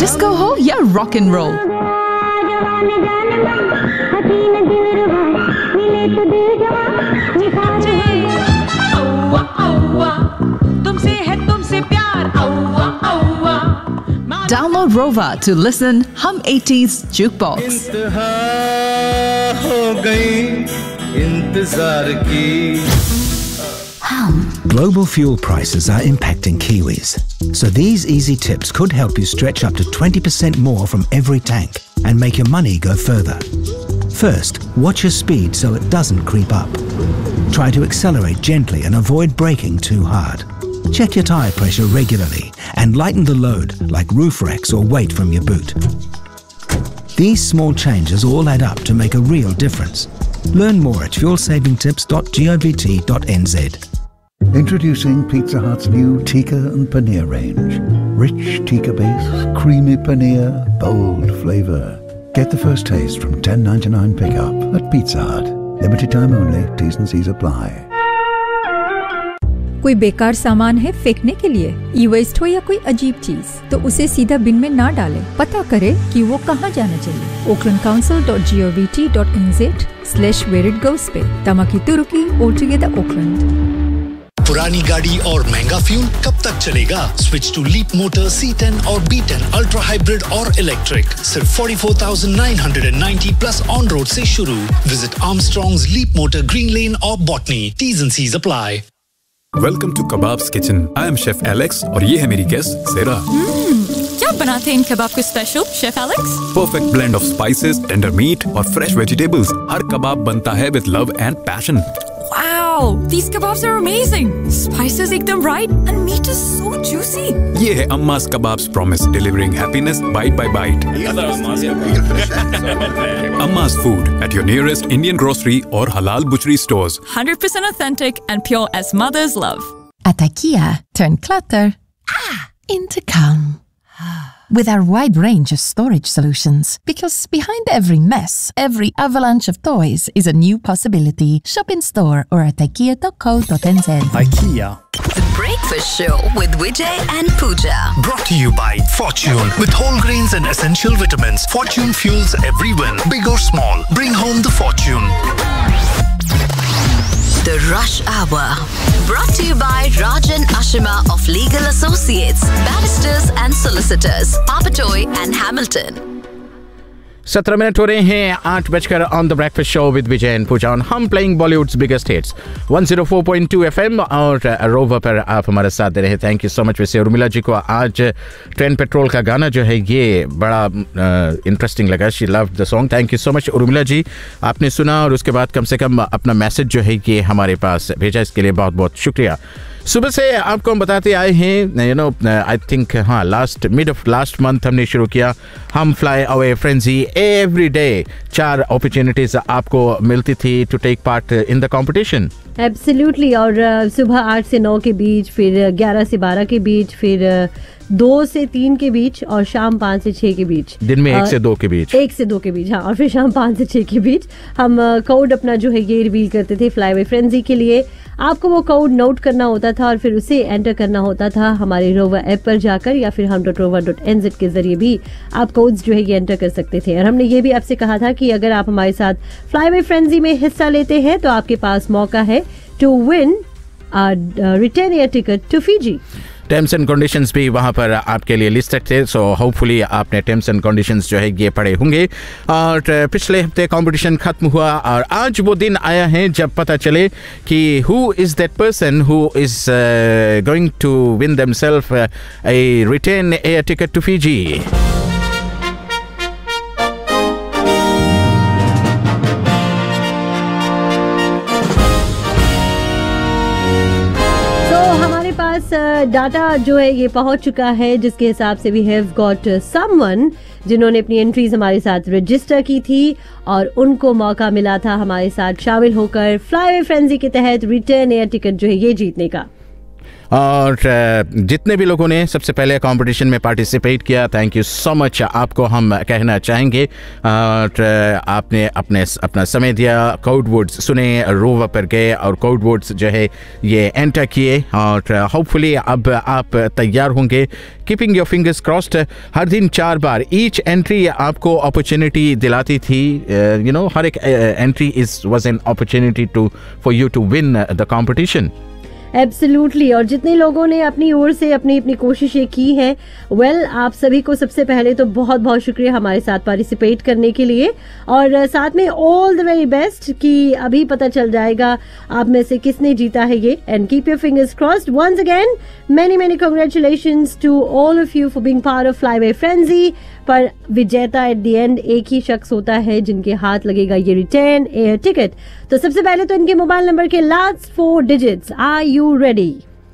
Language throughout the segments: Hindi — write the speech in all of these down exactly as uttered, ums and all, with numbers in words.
डिस्को हो या रॉक एंड रोल, तुमसे है तुमसे प्यार, download Rova to listen Hum eighties Jukebox. इंतहा हो गई इंतजार की. Global fuel prices are impacting Kiwis, so these easy tips could help you stretch up to twenty percent more from every tank and make your money go further. First, watch your speed so it doesn't creep up. Try to accelerate gently and avoid braking too hard. Check your tyre pressure regularly and lighten the load like roof racks or weight from your boot. These small changes all add up to make a real difference. Learn more at fuel saving tips dot govt dot n z. Introducing Pizza Hut's new tikka and paneer range. Rich tikka base, creamy paneer, bold flavour. Get the first taste from ten ninety-nine pickup at Pizza Hut. Limited time only. T's and C's apply. कोई बेकार सामान है फेंकने के लिए, ई वेस्ट हो या कोई अजीब चीज, तो उसे सीधा बिन में ना डालें. पता करें कि वो कहाँ जाना चाहिए. Oakland council dot govt dot n z slash where it goes पे. तमाकी तुर्की all together Auckland. पुरानी गाड़ी और महंगा फ्यूल कब तक चलेगा? Switch to leap motor C ten और बी टेन अल्ट्रा हाइब्रिड और इलेक्ट्रिक. सिर्फ forty-four thousand nine hundred ninety plus on road से शुरू. विजिट आर्मस्ट्रॉन्ग्स लीप मोटर ग्रीन लेन और botany. T's and C's apply. Welcome to kebabs kitchen. I am chef Alex और ये है मेरी गेस्ट सेरा. क्या बनाते हैं इन कबाब को special, chef Alex? Perfect blend of spices, tender meet और फ्रेश वेजिटेबल्स. हर कबाब बनता है with love and passion. Wow, these kebabs are amazing. Spices ekdam right and meat is so juicy. ये है अम्मा's Kebabs promise, delivering happiness bite by bite. Amma's food at your nearest Indian grocery or halal butchery stores. one hundred percent authentic and pure as mother's love. At IKEA, turn clutter ah, into calm. With our wide range of storage solutions. Because behind every mess, every avalanche of toys is a new possibility. Shop in store or at ikea dot co dot n z. IKEA. The Breakfast Show with Vijay and Pooja. Brought to you by Fortune. With whole grains and essential vitamins, Fortune fuels every win. Big or small, bring home the fortune. The Rush Hour. Brought to you by Rajan Ashima of Legal Associates, Barristers and Solicitors, Papatoy and Hamilton. सत्रह मिनट हो रहे हैं आठ बजकर on the breakfast show with Vijay and पूजा. हम playing Bollywoods biggest hits one oh four point two F M और रोवर पर आप हमारे साथ दे रहे हैं. Thank you so much. वैसे उर्मिला जी को आज ट्रेन पेट्रोल का गाना जो है ये बड़ा इंटरेस्टिंग लगा. She love the song. Thank you so much Urmila ji. आपने सुना और उसके बाद कम से कम अपना मैसेज जो है ये हमारे पास भेजा. इसके लिए बहुत बहुत शुक्रिया. सुबह से आपको हम बताते आए हैं, यू नो आई थिंक हाँ last mid of last month हमने शुरू किया हम fly away frenzy. Every day चार अपॉर्चुनिटीज आपको मिलती थी to take part in the competition. Absolutely. और uh, सुबह आठ से नौ के बीच, फिर ग्यारह से बारह के बीच, फिर uh, दो से तीन के बीच और शाम पाँच से छः के बीच. दिन में एक से दो के बीच एक से दो के बीच हाँ. और फिर शाम पाँच से छः के बीच हम कोड अपना जो है ये रिवील करते थे फ्लाई अवे फ्रेंजी के लिए. आपको वो कोड नोट करना होता था और फिर उसे एंटर करना होता था हमारे रोवर ऐप पर जाकर, या फिर हम dot rover dot N Z के जरिए भी आप कोड्स जो है ये एंटर कर सकते थे. और हमने ये भी आपसे कहा था कि अगर आप हमारे साथ फ्लाई अवे फ्रेंजी में हिस्सा लेते हैं तो आपके पास मौका है to win return air ticket to Fiji. Terms and conditions भी वहाँ पर आपके लिए लिस्टेड थे. सो होपफुली आपने टर्म्स एंड कंडीशंस जो है ये पढ़े होंगे. और पिछले हफ्ते कंपटीशन खत्म हुआ और आज वो दिन आया है जब पता चले कि who is that person who is going to win themselves A return air ticket to Fiji. Data जो है ये पहुंच चुका है जिसके हिसाब से वी हैव गॉट समवन जिन्होंने अपनी एंट्रीज हमारे साथ रजिस्टर की थी और उनको मौका मिला था हमारे साथ शामिल होकर फ्लाई अवे फ्रेंजी के तहत रिटर्न एयर टिकट जो है ये जीतने का. और जितने भी लोगों ने सबसे पहले कंपटीशन में पार्टिसिपेट किया, थैंक यू सो मच आपको हम कहना चाहेंगे। और आपने अपने अपना समय दिया, कोड वर्ड्स सुने, रोवर पर गए और कोड वर्ड्स जो है ये एंटर किए और होपफुली अब आप तैयार होंगे। Keeping your fingers crossed. हर दिन चार बार ईच एंट्री आपको अपॉर्चुनिटी दिलाती थी, यू नो हर एक entry is was an opportunity to for you to win the competition. Absolutely. और जितने लोगों ने अपनी ओर से अपनी अपनी कोशिशें की हैं, वेल well, आप सभी को सबसे पहले तो बहुत बहुत शुक्रिया हमारे साथ पार्टिसिपेट करने के लिए, और साथ में ऑल द वेरी बेस्ट कि अभी पता चल जाएगा आप में से किसने जीता है ये। And keep your fingers crossed. Once again many many congratulations to all of you for being part of flyway frenzy. पर विजेता एट द एंड एक ही शख्स होता है जिनके हाथ लगेगा ये रिटर्न एयर टिकट। तो सबसे पहले तो इनके मोबाइल नंबर के last four digits. Are you ready?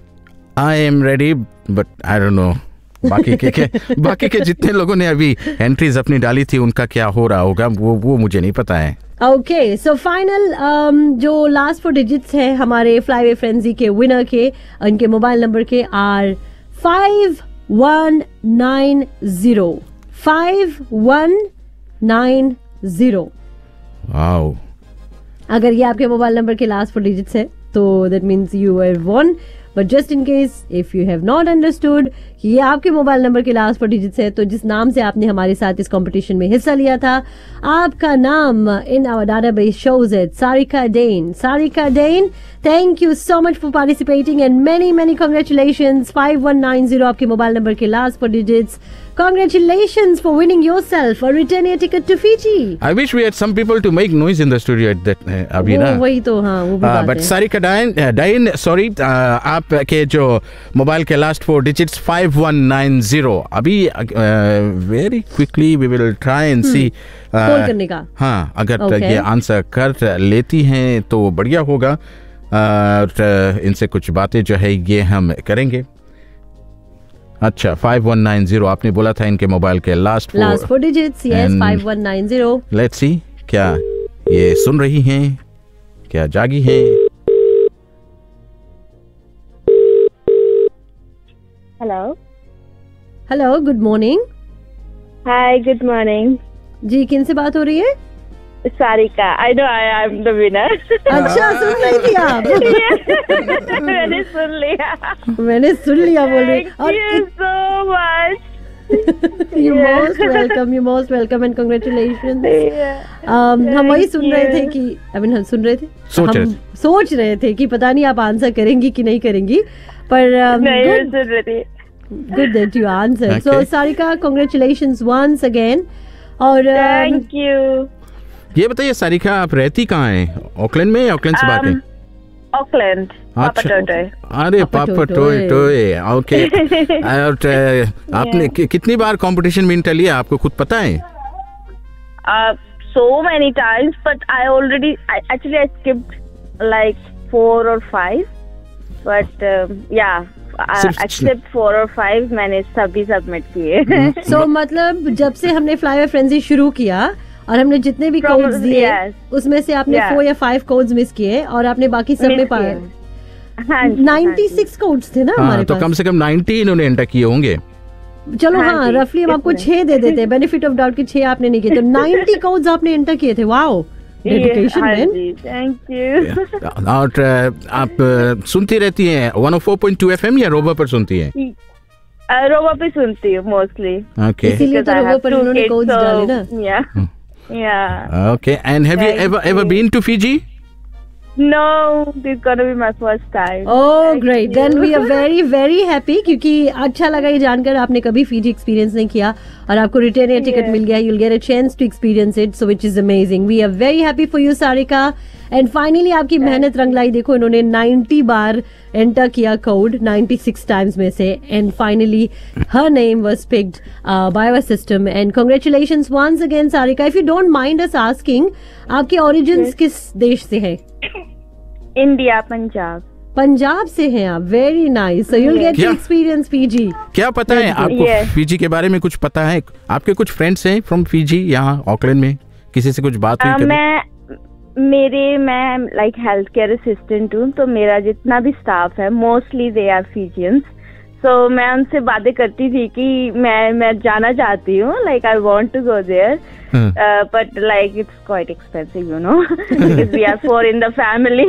I am ready, but I don't know बाकी के, के बाकी के जितने लोगों ने अभी एंट्रीज अपनी डाली थी उनका क्या हो रहा होगा, वो वो मुझे नहीं पता है। ओके, सो फाइनल जो लास्ट फोर डिजिट्स है हमारे फ्लाईवे फ्रेंजी के विनर के, उनके मोबाइल नंबर के are five one nine zero five one nine zero. Wow. अगर ये आपके मोबाइल नंबर के लास्ट फोर डिजिट्स है तो that means you have one. But just in case if you have not understood कि ये आपके मोबाइल नंबर के लास्ट फोर डिजिट्स है, तो जिस नाम से आपने हमारे साथ इस कंपटीशन में हिस्सा लिया था, आपका नाम in our database shows it Sarika Dane. Sarika Dane, thank you so much for participating and many many congratulations. Five one nine zero आपके मोबाइल नंबर के last four digits. Congratulations for winning yourself a return air ticket to Fiji. I wish we had some people to make noise in the studio at that uh, अभी ना। वही तो हाँ वो भी बात है। But Sarika dine dine sorry आपके जो मोबाइल के last four digits five one nine zero अभी very quickly we will try and C call करने का। हाँ, अगर okay. ये आंसर कर लेती हैं तो बढ़िया होगा। और इनसे कुछ बातें जो है ये हम करेंगे। अच्छा, फाइव वन नाइन जीरो आपने बोला था इनके मोबाइल के last last four digits. Yes, five one nine zero. Let's see क्या ये सुन रही हैं, क्या जागी हैं? Hello hello, good morning. हाय, गुड मॉर्निंग जी। किन से बात हो रही है? Sarika. I know I am the winner. अच्छा, सुन रही थी आप? मैंने सुन लिया मैंने सुन लिया बोल रही। और you so much. You most welcome, you most welcome and congratulations. हम वही सुन रहे थे कि आई मीन हम सुन रहे थे सोच हम सोच रहे थे कि पता नहीं आप आंसर करेंगी कि नहीं करेंगी, पर good that you answer. So Sarika, congratulations once again. और थैंक यू। ये बताइए सारिका, आप रहती कहाँ हैं? ऑकलैंड में या ऑकलैंड से बाहर? ऑकलैंड। अच्छा, अरे पापा टोय टोय। ओके। और आपने कितनी बार कंपटीशन में इंटर लिया, आपको खुद पता है? so many times, but I already I, actually I skipped like four or five, but um, yeah. Except four और फाइव मैंने सभी सबमिट किए। सो मतलब जब से हमने फ्लाईवे फ्रेंजी शुरू किया और हमने जितने भी कोड्स दिए उसमें से आपने फोर या फाइव कोड्स मिस किए और आपने बाकी सब में पाए। नाइन्टी सिक्स कोड्स थे ना हमारे पास, तो कम से कम नाइन्टी इन्होंने एंटर किए होंगे। चलो हाँ, रफली हम आपको छह दे देते हैं, बेनिफिट ऑफ डाउट के छह आपने नहीं किए, तो नाइन्टी कोड्स आपने एंटर किए थे। Wow, dedication man. Thank you. और आप सुनती रहती हैं one O four point two FM या रोवर पर सुनती हैं? रोवर पे सुनती हूँ मोस्टली। ओके, इसीलिए तो रोवर पर उन्होंने कोड्स डाले ना। या या okay. And have you ever ever been to Fiji? No, this is gonna be my first time. Oh, great. Then we are very, very happy क्योंकि अच्छा लगा ये जानकर आपने कभी फिजी एक्सपीरियंस नहीं किया और आपको रिटर्न एयर टिकट मिल गया। You'll get a chance to experience it, so which is amazing. We are very happy for you, Sarika. And finally आपकी मेहनत रंग लाई। देखो इन्होंने नाइन्टी बार एंटर किया कोड, नाइन्टी सिक्स टाइम्स में से, and finally her name was picked uh, by our system. And congratulations once again, Sarika. If you don't mind us asking, आपके origins किस देश से है? इंडिया, पंजाब। पंजाब से हैं आप। Very nice. So you'll get to experience Fiji. क्या पता है आपको फीजी के बारे में? कुछ पता है? आपके कुछ फ्रेंड्स हैं फ्रॉम फीजी यहाँ ऑकलैंड में? किसी से कुछ बात हुई? मैं मेरे मैं लाइक हेल्थ केयर असिस्टेंट हूँ, तो मेरा जितना भी स्टाफ है मोस्टली दे आर फिजियंस. सो मैं उनसे बातें करती थी कि मैं मैं जाना चाहती हूँ, like I want to go there, but like it's quite expensive, you know, because we are four in the family.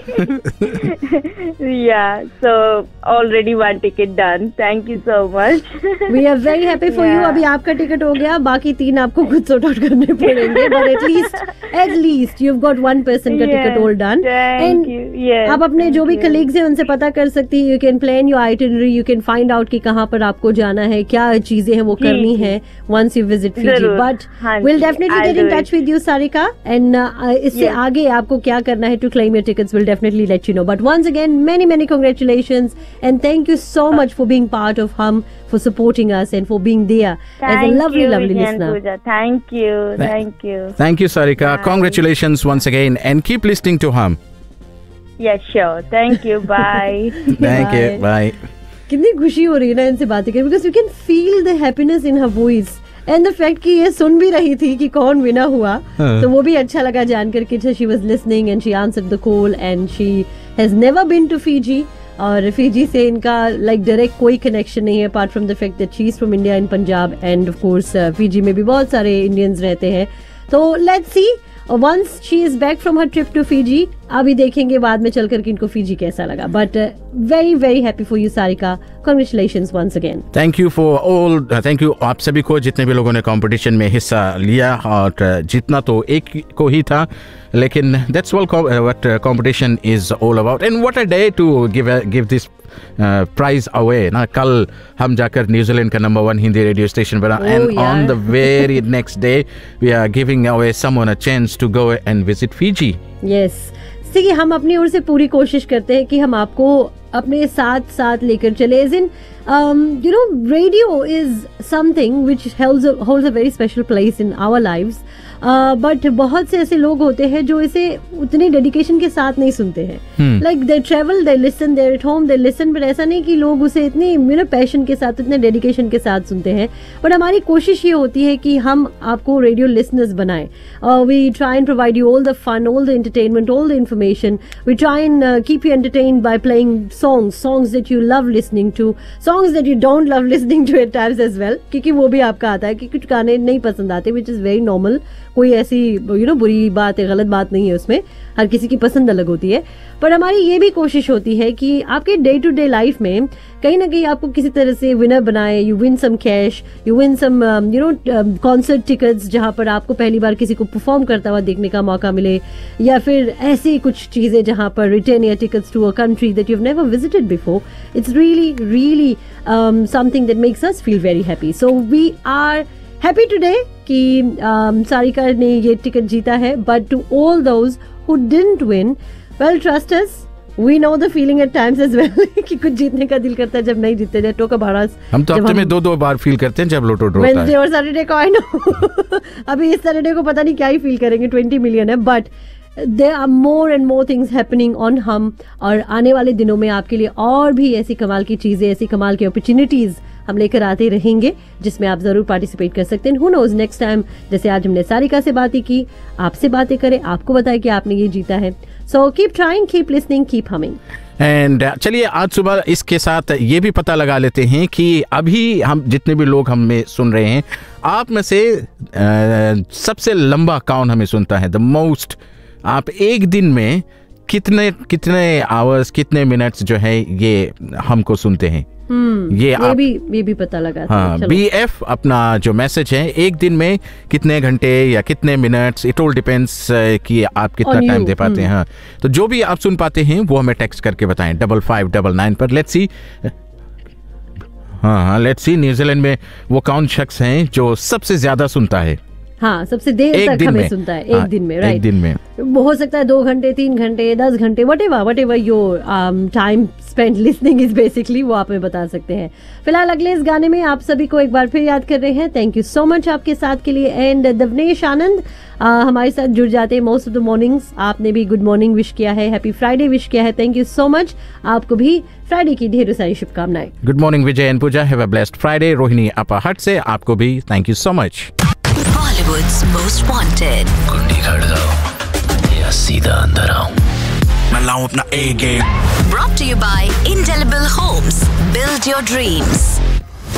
या so already one ticket done. Thank you so much. We are very happy for you. अभी आपका टिकट हो गया, बाकी तीन आपको खुद सॉर्ट आउट करने पड़ेंगे, but at least at least you have got one person का टिकट ऑल डन. एंड आप अपने जो भी कलीग्स हैं उनसे पता कर सकती है. You can plan your itinerary, you can find out कि कहाँ पर आपको जाना है, क्या चीजें हैं वो करनी है once you visit Fiji. But we'll definitely get in touch with you, Sarika, and uh, इससे Yes. आगे आपको क्या करना है to claim your tickets, we'll definitely let you know. But once again, many many congratulations and thank you so much for being part of Hum, for supporting us and for being there as a lovely you, lovely Vijayan listener. Pooja. Thank you, thank you. Thank you, Sarika. Congratulations once again, and keep listening to Hum. Yes, sure. Thank you. Bye. Thank you. Bye. कितनी खुशी हो रही है ना इनसे बातें करके, because you can feel the happiness in her voice. And the fact कि ये सुन भी रही थी कि कौन विना हुआ, तो वो भी अच्छा लगा जानकर कि she was listening and she answered the call and she has never been to Fiji. और फिजी से इनका लाइक डायरेक्ट कोई कनेक्शन नहीं है apart from the fact that she is from India in Punjab, end of course Fiji में भी बहुत सारे इंडियंस रहते हैं. तो let's see once she is back from her trip to Fiji. अभी देखेंगे बाद में चलकर कि इनको फिजी कैसा लगा. But very very happy for you Sarika. Congratulations once again. Thank you for all. Thank you आप सभी को, जितने भी लोगों ने कंपटीशन में हिस्सा लिया. और जितना तो एक को ही था, लेकिन that's all what competition is all about. And what a day to give give this prize away ना. कल हम जाकर न्यूजीलैंड का number one Hindi radio station बना, and on the very next day we are giving away someone a chance to go and visit Fiji. Yes, देखिए हम अपनी ओर से पूरी कोशिश करते हैं कि हम आपको अपने साथ साथ लेकर चले. Is in you know radio is something which holds a very special place in our lives. But बहुत से ऐसे लोग होते हैं जो इसे उतने डेडिकेशन के साथ नहीं सुनते हैं. Like they travel, they listen, they at home, they listen, but ऐसा नहीं कि लोग उसे इतने यू नो पैशन के साथ, इतने डेडिकेशन के साथ सुनते हैं. बट हमारी कोशिश ये होती है कि हम आपको रेडियो लिसनर्स बनाएं. We try and provide you all the fun, all the entertainment, all the information. We try and keep you entertained by playing songs, songs that you love listening to, songs that you don't love listening to eight times as well, क्योंकि वो भी आपका आता है कि कुछ गाने नहीं पसंद आते, विच इज वेरी नॉर्मल. कोई ऐसी यू नो बुरी बात है, गलत बात नहीं है उसमें, हर किसी की पसंद अलग होती है. पर हमारी ये भी कोशिश होती है कि आपके डे टू डे लाइफ में कहीं ना कहीं आपको किसी तरह से विनर बनाए. You win some cash, you win some you know concert tickets, जहां पर आपको पहली बार किसी को परफॉर्म करता हुआ देखने का मौका मिले, या फिर ऐसी कुछ चीजें जहां पर रिटर्न या tickets to a country that you have never visited before. It's really really something that makes us feel very happy. So we are happy today कि um, सारिका ने ये टिकट जीता है. But to all those who didn't win, well trust us, we know the feeling at times as well कि कुछ जीतने का दिल करता है जब नहीं जीतते. जब टोका भाड़ा हम तो हफ्ते में दो दो बार फील करते हैं जब लोटो ड्रॉ होता है. वेडनेसडे और सैटरडे को आई नो. अभी इस सैटरडे को पता नहीं क्या ही फील करेंगे. ट्वेंटी मिलियन है, but there are more and more things happening on Hum. और आने वाले दिनों में आपके लिए और भी ऐसी कमाल की चीजें, ऐसी कमाल की अपॉर्चुनिटीज हम लेकर आते रहेंगे, जिसमें आप जरूर पार्टिसिपेट कर सकते हैं. हु नोज नेक्स्ट टाइम जैसे आज हमने सारिका से बातें की, आपसे बातें करें, आपको बताया कि आपने ये जीता है. So keep trying, keep listening, keep humming. And uh, चलिए आज सुबह इसके साथ ये भी पता लगा लेते हैं कि अभी हम जितने भी लोग हमें सुन रहे हैं, आप में से uh, सबसे लंबा कौन हमें सुनता है, द मोस्ट. आप एक दिन में कितने कितने आवर्स, कितने मिनट्स जो है ये हमको सुनते हैं. हम्म, ये, ये आप, भी ये भी पता लगा. हाँ, बी एफ अपना जो मैसेज है, एक दिन में कितने घंटे या कितने मिनट्स, इट ऑल डिपेंड्स कि आप कितना टाइम दे पाते हैं. हाँ, तो जो भी आप सुन पाते हैं वो हमें टेक्स्ट करके बताएं डबल फाइव डबल नाइन पर. Let's see. हाँ हाँ लेट्स सी न्यूजीलैंड में वो कौन शख्स हैं जो सबसे ज्यादा सुनता है. हाँ, सबसे देर तक हमें सुनता है एक हाँ, दिन में. राइट, एक दिन में हो सकता है दो घंटे, तीन घंटे, दस घंटे, what ever what ever your time spend listening is basically, वो आप हमें बता सकते हैं. फिलहाल अगले इस गाने में आप सभी को एक बार फिर याद कर रहे हैं. थैंक यू सो मच आपके साथ के लिए. एंड दवनेश आनंद हमारे साथ जुड़ जाते हैं मोस्ट ऑफ द मॉर्निंग्स. आपने भी गुड मॉर्निंग विश किया है, हैप्पी फ्राइडे विश किया है. Thank you so much. आपको भी फ्राइडे की ढेरों सारी शुभकामनाएं. Good morning Vijay and Puja. Have a blessed Friday. Rohini अपा हट से आपको भी thank you so much. Bollywood's most wanted. कुंडी खड़काओ. या सीधा अंदर आऊं? मैं लाऊं अपना ए game. Brought to you by Indelible Homes. Build your dreams.